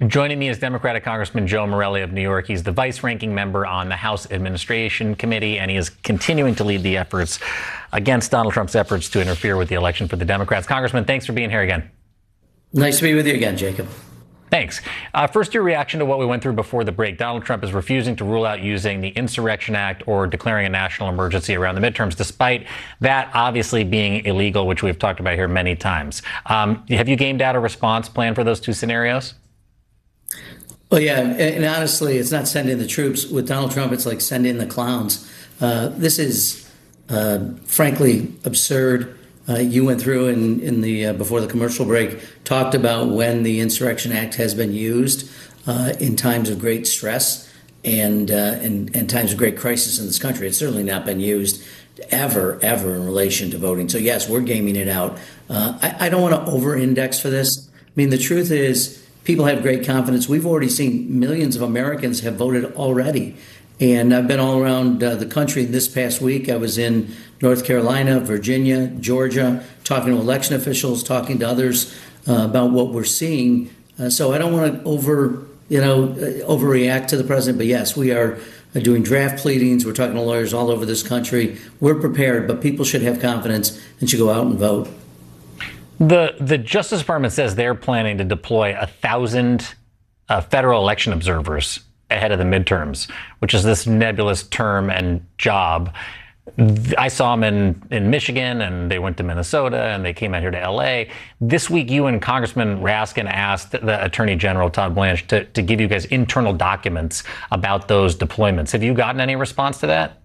Joining me is Democratic Congressman Joe Morelle of New York. He's the vice-ranking member on the House Administration Committee, and he is continuing to lead the efforts against Donald Trump's efforts to interfere with the election for the Democrats. Congressman, thanks for being here again. Nice to be with you again, Jacob. Thanks. First, your reaction to what we went through before the break. Donald Trump is refusing to rule out using the Insurrection Act or declaring a national emergency around the midterms, despite that obviously being illegal, which we've talked about here many times. Have you gamed out a response plan for those two scenarios? Well, yeah, and honestly, it's not send in the troops. With Donald Trump, it's like send in the clowns. This is, frankly, absurd. You went through in the before the commercial break, talked about when the Insurrection Act has been used in times of great stress and times of great crisis in this country. It's certainly not been used ever in relation to voting. So yes, we're gaming it out. I don't want to over-index for this. I mean, the truth is, people have great confidence. We've already seen millions of Americans have voted already. And I've been all around the country this past week. I was in North Carolina, Virginia, Georgia, talking to election officials, talking to others about what we're seeing. So I don't want to overreact to the president. But yes, we are doing draft pleadings. We're talking to lawyers all over this country. We're prepared, but people should have confidence and should go out and vote. The Justice Department says they're planning to deploy 1,000 federal election observers ahead of the midterms, which is this nebulous term and job. I saw them in Michigan, and they went to Minnesota, and they came out here to L.A. This week, you and Congressman Raskin asked the Attorney General, Todd Blanche, to give you guys internal documents about those deployments. Have you gotten any response to that?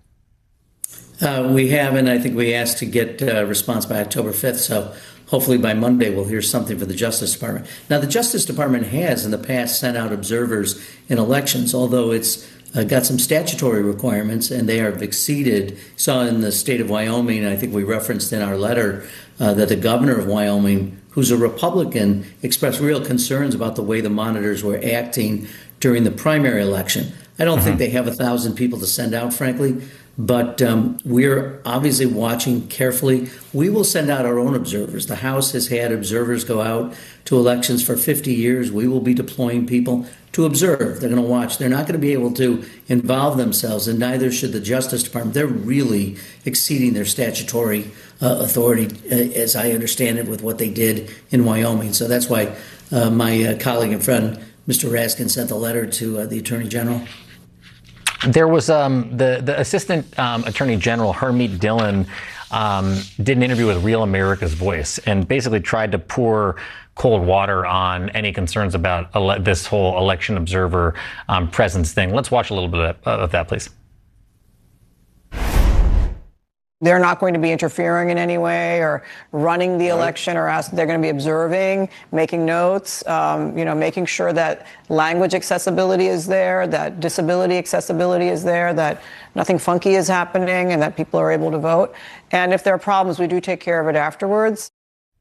We haven't. I think we asked to get a response by October 5th, so hopefully by Monday we'll hear something from the Justice Department. Now, the Justice Department has in the past sent out observers in elections, although it's got some statutory requirements and they have exceeded. Saw in the state of Wyoming, I think we referenced in our letter that the governor of Wyoming, who's a Republican, expressed real concerns about the way the monitors were acting during the primary election. I don't think they have 1,000 people to send out, frankly. But we're obviously watching carefully. We will send out our own observers. The House has had observers go out to elections for 50 years. We will be deploying people to observe. They're going to watch. They're not going to be able to involve themselves, and neither should the Justice Department. They're really exceeding their statutory authority, as I understand it, with what they did in Wyoming. So that's why my colleague and friend, Mr. Raskin, sent the letter to the Attorney General. There was the Assistant Attorney General, Harmeet Dillon, did an interview with Real America's Voice and basically tried to pour cold water on any concerns about this whole election observer presence thing. Let's watch a little bit of that, please. They're not going to be interfering in any way or running the election or they're going to be observing, making notes, making sure that language accessibility is there, that disability accessibility is there, that nothing funky is happening and that people are able to vote. And if there are problems, we do take care of it afterwards.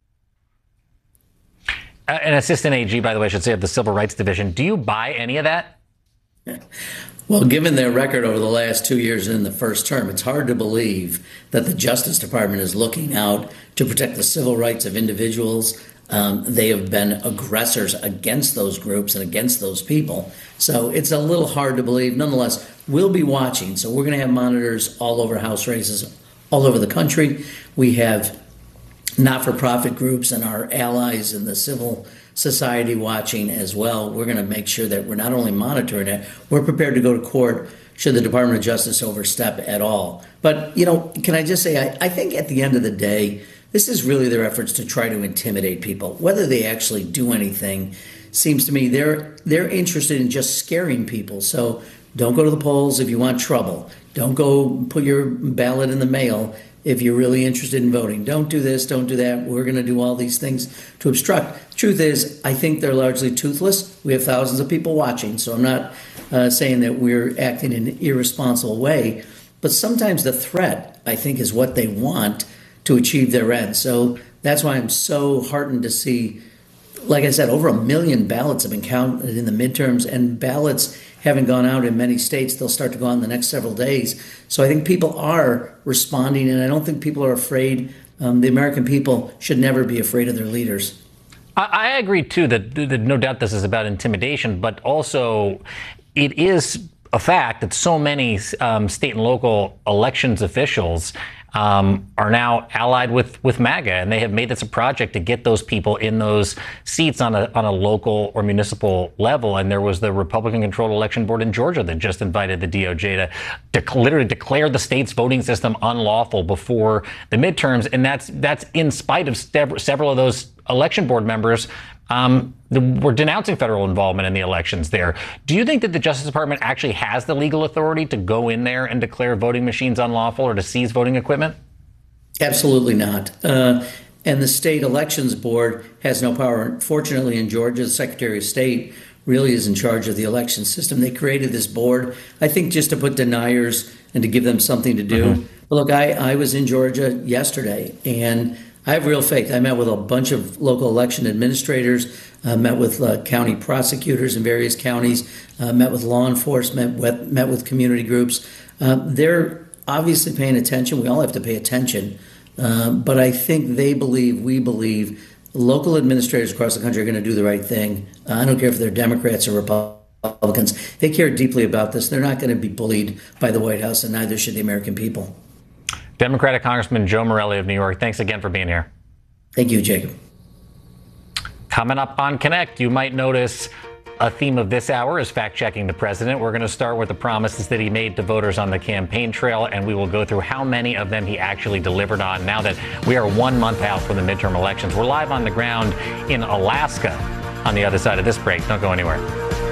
An assistant AG, by the way, I should say, of the Civil Rights Division. Do you buy any of that? Well, given their record over the last 2 years in the first term, it's hard to believe that the Justice Department is looking out to protect the civil rights of individuals. They have been aggressors against those groups and against those people. So it's a little hard to believe. Nonetheless, we'll be watching. So we're going to have monitors all over House races, all over the country. We have not-for-profit groups and our allies in the civil society watching as well. We're going to make sure that we're not only monitoring it, we're prepared to go to court should the Department of Justice overstep at all. But, can I just say, I think at the end of the day, this is really their efforts to try to intimidate people. Whether they actually do anything, seems to me they're interested in just scaring people. So don't go to the polls if you want trouble. Don't go put your ballot in the mail if you're really interested in voting. Don't do this, don't do that. We're going to do all these things to obstruct. Truth is, I think they're largely toothless. We have thousands of people watching, so I'm not saying that we're acting in an irresponsible way. But sometimes the threat, I think, is what they want to achieve their end. So that's why I'm so heartened to see, like I said, over 1 million ballots have been counted in the midterms, and ballots haven't gone out in many states. They'll start to go out in the next several days. So I think people are responding, and I don't think people are afraid. The American people should never be afraid of their leaders. I agree, too, that no doubt this is about intimidation, but also it is a fact that so many state and local elections officials are now allied with MAGA, and they have made this a project to get those people in those seats on a local or municipal level. And there was the Republican-controlled election board in Georgia that just invited the DOJ to literally declare the state's voting system unlawful before the midterms, and that's in spite of several of those election board members were denouncing federal involvement in the elections there. Do you think that the Justice Department actually has the legal authority to go in there and declare voting machines unlawful or to seize voting equipment? Absolutely not. And the state elections board has no power. Fortunately, in Georgia, the Secretary of State really is in charge of the election system. They created this board, I think, just to put deniers and to give them something to do. Mm-hmm. But look, I was in Georgia yesterday, and I have real faith. I met with a bunch of local election administrators, met with county prosecutors in various counties, met with law enforcement, met with community groups. They're obviously paying attention. We all have to pay attention. But I think we believe local administrators across the country are going to do the right thing. I don't care if they're Democrats or Republicans. They care deeply about this. They're not going to be bullied by the White House, and neither should the American people. Democratic Congressman Joe Morelle of New York, thanks again for being here. Thank you, Jacob. Coming up on Connect, you might notice a theme of this hour is fact-checking the president. We're going to start with the promises that he made to voters on the campaign trail, and we will go through how many of them he actually delivered on now that we are 1 month out from the midterm elections. We're live on the ground in Alaska on the other side of this break. Don't go anywhere.